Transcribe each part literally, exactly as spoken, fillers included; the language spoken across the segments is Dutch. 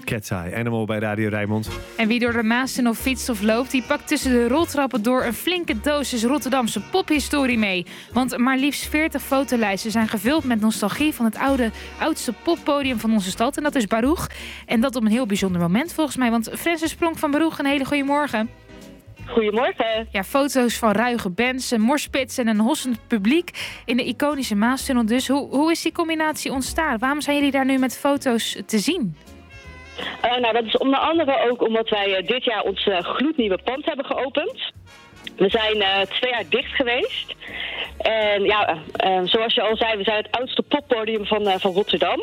Cat's Eye, Animal bij Radio Rijnmond. En wie door de Maastunnel fietst of loopt, die pakt tussen de roltrappen door een flinke dosis Rotterdamse pophistorie mee. Want maar liefst veertig fotolijsten zijn gevuld met nostalgie van het oude, oudste poppodium van onze stad. En dat is Baruch. En dat op een heel bijzonder moment volgens mij. Want Francis Spronk van Baruch, een hele goede morgen. Goedemorgen. Ja, foto's van ruige bands, een morspits en een hossend publiek in de iconische Maastunnel dus. Hoe, hoe is die combinatie ontstaan? Waarom zijn jullie daar nu met foto's te zien? Uh, nou, dat is onder andere ook omdat wij uh, dit jaar ons uh, gloednieuwe pand hebben geopend. We zijn uh, twee jaar dicht geweest. En ja, uh, zoals je al zei, we zijn het oudste poppodium van, uh, van Rotterdam.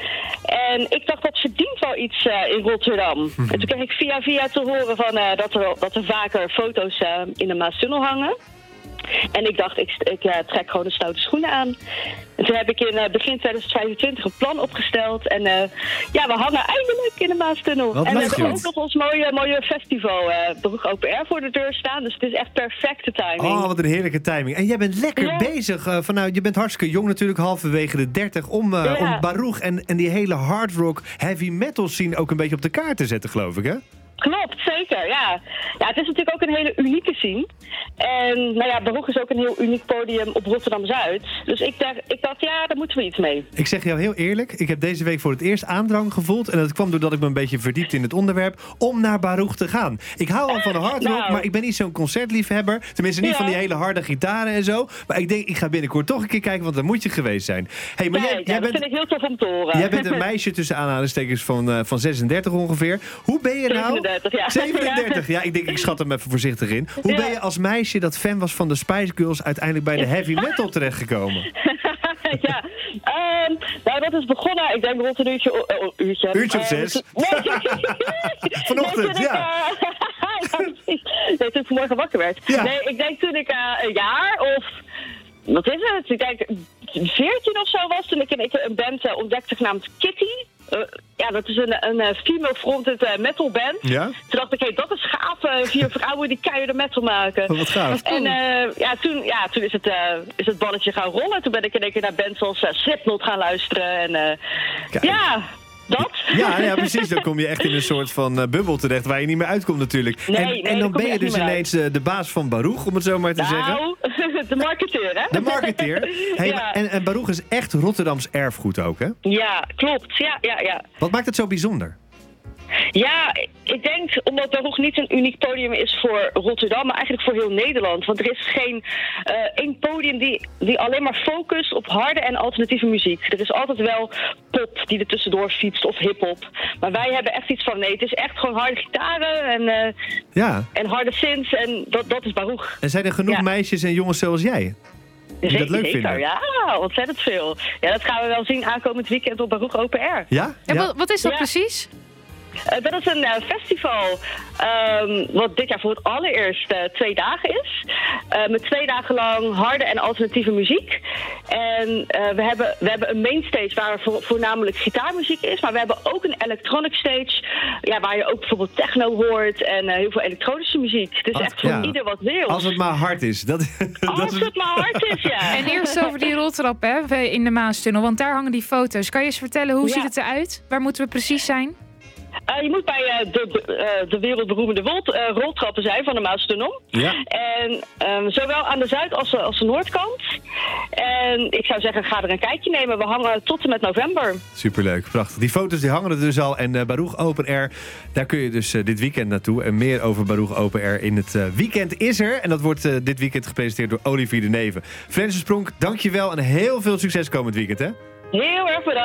En ik dacht, dat verdient wel iets uh, in Rotterdam. Mm-hmm. En toen kreeg ik via via te horen van, uh, dat, er, dat er vaker foto's uh, in de Maastunnel hangen. En ik dacht, ik, ik uh, trek gewoon de stoute schoenen aan. En toen heb ik in uh, begin twintig vijfentwintig een plan opgesteld. En uh, ja, we hangen eindelijk in de Maastunnel. Wat en we leuk, hebben joh. ook nog ons mooie, mooie festival, uh, Baruch Open Air, voor de deur staan. Dus het is echt perfecte timing. Oh, wat een heerlijke timing. En jij bent lekker Ja. bezig. Uh, van, nou, je bent hartstikke jong natuurlijk, halverwege de dertig. Om, uh, Ja. om Baruch en, en die hele hard rock, heavy metal scene ook een beetje op de kaart te zetten, geloof ik, hè? Klopt, zeker, ja. Ja, het is natuurlijk ook een hele unieke scene. En nou ja, Baruch is ook een heel uniek podium op Rotterdam-Zuid. Dus ik dacht, ik dacht, ja, daar moeten we iets mee. Ik zeg jou heel eerlijk, ik heb deze week voor het eerst aandrang gevoeld. En dat kwam doordat ik me een beetje verdiept in het onderwerp om naar Baruch te gaan. Ik hou al van de hard rock, Nou. maar ik ben niet zo'n concertliefhebber. Tenminste, niet Ja. van die hele harde gitaren en zo. Maar ik denk, ik ga binnenkort toch een keer kijken, want dan moet je geweest zijn. Hey, maar Nee, jij, ja, jij, dat bent, vind ik heel tof om te horen. jij bent een meisje tussen aanhalingstekens van, uh, van zesendertig ongeveer. Hoe ben je nou... zevenendertig, ja. zevenendertig, ja, ik denk, ik schat hem even voorzichtig in. Hoe Ja. ben je als meisje dat fan was van de Spice Girls uiteindelijk bij de heavy metal terechtgekomen? Ja, um, nou dat is begonnen, ik denk rond een uurtje... Uh, uh, uurtje, Uurtje of uh, zes. Nee, Vanochtend, nee, toen ik, ja. uh, ja, precies. Nee, toen ik vanmorgen wakker werd. Ja. Nee, ik denk toen ik uh, een jaar of... Wat is het? Ik denk veertien of zo was toen ik een, een band uh, ontdekte genaamd Kitty. Uh, ja, dat is een, een uh, female-fronted uh, metal band. Ja? Toen dacht ik, hé, hey, dat is gaaf. Uh, vier vrouwen die keiharde metal maken. Oh, wat gaaf. En uh, ja, toen, ja, toen is, het, uh, is het balletje gaan rollen. Toen ben ik in één keer naar bands als uh, Slipknot gaan luisteren. En uh, Kijk. ja, dat. Ja, ja, precies. Dan kom je echt in een soort van uh, bubbel terecht waar je niet meer uitkomt natuurlijk. Nee, en, nee, en daar dan kom ben je je echt dus niet meer ineens uh, de baas van Baruch, om het zo maar te zeggen. Nou, de marketeur, hè? De marketeer. Hey, Ja. maar- en, en Baruch is echt Rotterdams erfgoed ook, hè? Ja, klopt. Ja, ja, ja. Wat maakt het zo bijzonder? Ja, ik denk omdat Baruch niet een uniek podium is voor Rotterdam, maar eigenlijk voor heel Nederland. Want er is geen uh, één podium die, die alleen maar focust op harde en alternatieve muziek. Er is altijd wel pop die er tussendoor fietst of hiphop. Maar wij hebben echt iets van, nee, het is echt gewoon harde gitaren en, uh, Ja. en harde synths en dat, dat is Baruch. En zijn er genoeg Ja. meisjes en jongens zoals jij? Die dat leuk Zeker, vinden? ja, ontzettend veel. Ja, dat gaan we wel zien aankomend weekend op Baruch Open Air. Ja? En Ja. wat, wat is dat Ja. precies? Uh, dat is een uh, festival um, wat dit jaar voor het allereerst uh, twee dagen is. Uh, met twee dagen lang harde en alternatieve muziek. En uh, we, hebben, we hebben een mainstage waar vo- voornamelijk gitaarmuziek is. Maar we hebben ook een electronic stage. Ja, waar je ook bijvoorbeeld techno hoort en uh, heel veel elektronische muziek. Het is Als- echt voor ja. ieder wat wil. Als het maar hard is. Dat, dat Als is het maar hard is, ja. En eerst over die roltrap hè, in de Maastunnel, want daar hangen die foto's. Kan je eens vertellen, hoe Ja. ziet het eruit? Waar moeten we precies zijn? Uh, je moet bij uh, de, de, uh, de wereldberoemde wolt, uh, roltrappen zijn van de Maastunnel. Ja. En um, zowel aan de zuid- als de, als de noordkant. En ik zou zeggen, ga er een kijkje nemen. We hangen tot en met november. Superleuk, prachtig. Die foto's die hangen er dus al. En uh, Baruch Open Air, daar kun je dus uh, dit weekend naartoe. En meer over Baruch Open Air in het uh, weekend is er. En dat wordt uh, dit weekend gepresenteerd door Olivier de Neven. Francis Spronk, dankjewel en heel veel succes komend weekend, hè? Heel erg bedankt.